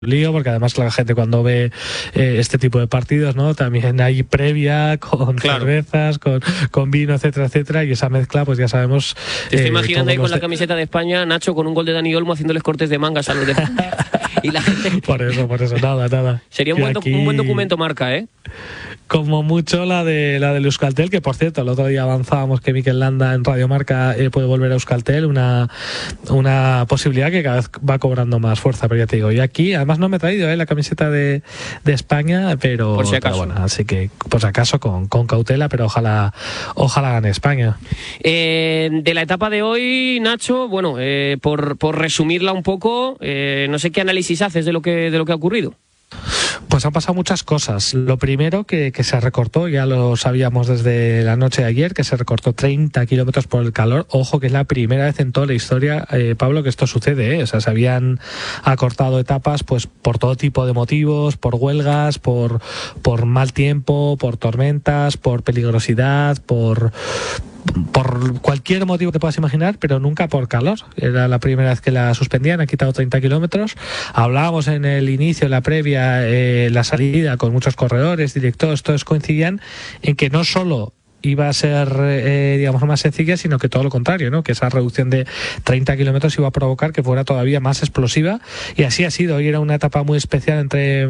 lío, porque además la gente cuando ve este tipo de partidos, ¿no? También hay previa con cervezas, con vino, etcétera, etcétera, y esa mezcla, pues ya sabemos. Te estoy imaginando ahí con la camiseta de España, Nacho, con un gol de Dani Olmo haciéndoles cortes de mangas a los de y la gente. Por eso, nada. Sería un buen documento marca, ¿eh? Como mucho la del Euskaltel, que por cierto, el otro día avanzábamos que Mikel Landa en Radio Marca puede volver a Euskaltel, una posibilidad que cada vez va cobrando más fuerza, pero ya te digo, y aquí además no me he traído la camiseta de España, pero, por si acaso. Pero bueno, así que por si acaso con cautela, pero ojalá gane España. De la etapa de hoy, Nacho, bueno, por resumirla un poco, no sé qué análisis haces de lo que ha ocurrido. Pues han pasado muchas cosas. Lo primero que se recortó, ya lo sabíamos desde la noche de ayer, que se recortó 30 kilómetros por el calor. Ojo, que es la primera vez en toda la historia, Pablo, que esto sucede, O sea, se habían acortado etapas pues por todo tipo de motivos, por huelgas, por mal tiempo, por tormentas, por peligrosidad, por cualquier motivo que puedas imaginar, pero nunca por calor. Era la primera vez que la suspendían, han quitado 30 kilómetros. Hablábamos en el inicio, en la previa, la salida con muchos corredores, directores, todos coincidían en que no solo iba a ser, digamos, más sencilla, sino que todo lo contrario, ¿no? Que esa reducción de 30 kilómetros iba a provocar que fuera todavía más explosiva, y así ha sido. Hoy era una etapa muy especial entre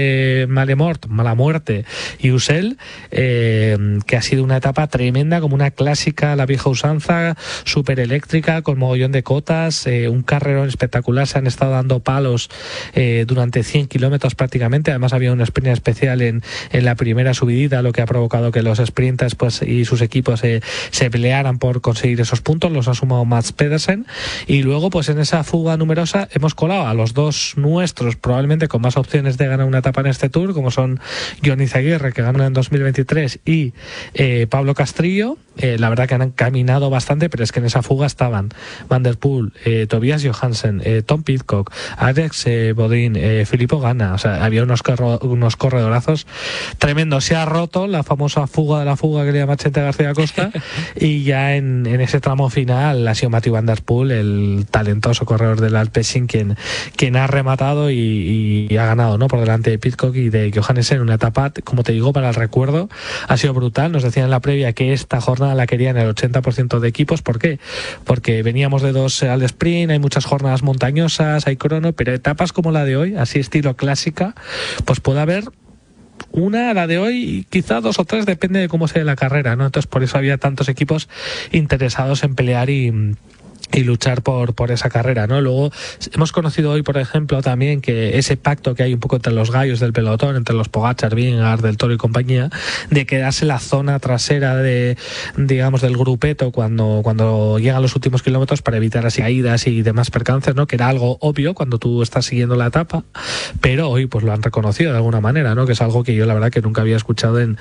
Mala Muerte y Usel, que ha sido una etapa tremenda, como una clásica, la vieja usanza, súper eléctrica, con mogollón de cotas, un carrerón espectacular. Se han estado dando palos durante 100 kilómetros prácticamente. Además había un sprint especial en la primera subidita, lo que ha provocado que los sprinters pues y sus equipos se pelearan por conseguir esos puntos. Los ha sumado Mats Pedersen, y luego pues en esa fuga numerosa hemos colado a los dos nuestros probablemente con más opciones de ganar una etapa en este Tour, como son Johnny Zaguirre, que ganó en 2023, y Pablo Castrillo. La verdad que han caminado bastante, pero es que en esa fuga estaban Van der Poel, Tobias Johansen, Tom Pidcock, Alex Bodin, Filippo Ganna. O sea, había unos corredorazos tremendos. Se ha roto la famosa fuga de la fuga que le llama Chente García Costa y ya en ese tramo final ha sido Mathieu Van der Poel, el talentoso corredor del Alpecin, quien ha rematado y ha ganado, ¿no? Por delante de Pidcock y de Johansen. Una etapa, como te digo, para el recuerdo, ha sido brutal. Nos decían en la previa que esta jornada la querían el 80% de equipos. ¿Por qué? Porque veníamos de 2 al sprint, hay muchas jornadas montañosas, hay crono, pero etapas como la de hoy, así estilo clásica, pues puede haber una, la de hoy, quizá 2 o 3, depende de cómo sea la carrera, ¿no? Entonces por eso había tantos equipos interesados en pelear y luchar por esa carrera, ¿no? Luego hemos conocido hoy, por ejemplo, también que ese pacto que hay un poco entre los gallos del pelotón, entre los Pogačar, Vingegaard, Del Toro y compañía, de quedarse la zona trasera del grupeto cuando llegan los últimos kilómetros para evitar así caídas y demás percances, ¿no? Que era algo obvio cuando tú estás siguiendo la etapa, pero hoy pues lo han reconocido de alguna manera, ¿no? Que es algo que yo la verdad que nunca había escuchado en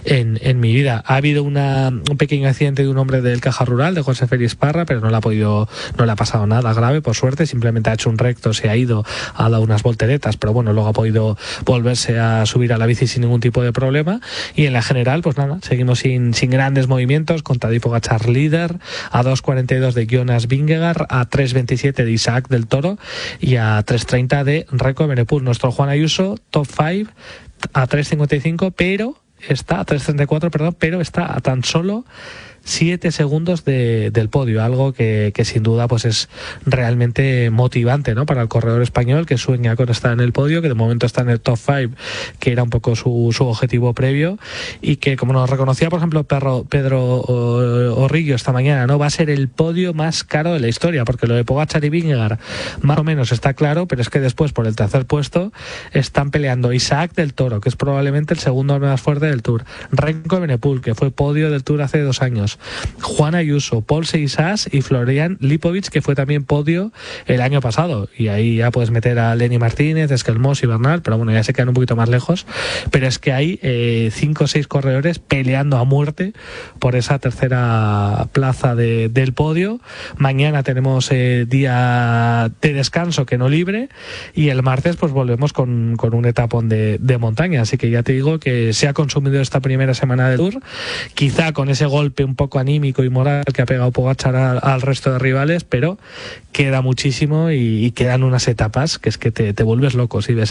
mi vida. Ha habido un pequeño accidente de un hombre del Caja Rural, de José Félix Parra, pero no le ha pasado nada grave, por suerte. Simplemente ha hecho un recto, se ha ido, ha dado unas volteretas, pero bueno, luego ha podido volverse a subir a la bici sin ningún tipo de problema. Y en la general, pues nada, seguimos sin grandes movimientos, con Tadej Pogačar líder, a 2.42 de Jonas Vingegaard, a 3.27 de Isaac Del Toro y a 3.30 de Remco Evenepoel. Nuestro Juan Ayuso, top 5, a 3.55, pero está a 3.34, perdón, pero está a tan solo 7 segundos del podio, algo que sin duda pues es realmente motivante, ¿no? Para el corredor español, que sueña con estar en el podio, que de momento está en el top 5, que era un poco su objetivo previo, y que, como nos reconocía por ejemplo Pedro Orrillo esta mañana, ¿no? Va a ser el podio más caro de la historia, porque lo de Pogačar y Vingegaard más o menos está claro, pero es que después por el tercer puesto están peleando Isaac Del Toro, que es probablemente el segundo más fuerte del Tour, Remco Evenepoel, que fue podio del Tour hace 2 años, Juan Ayuso, Paul Seixas y Florian Lipovic, que fue también podio el año pasado. Y ahí ya puedes meter a Lenny Martínez, Esquelmos y Bernal, pero bueno, ya se quedan un poquito más lejos. Pero es que hay 5 o 6 corredores peleando a muerte por esa tercera plaza del podio. Mañana tenemos día de descanso, que no libre, y el martes pues volvemos con un etapón de montaña. Así que ya te digo que se ha consumido esta primera semana del Tour, quizá con ese golpe un poco poco anímico y moral que ha pegado Pogačar al resto de rivales, pero queda muchísimo y quedan unas etapas que es que te vuelves loco si ves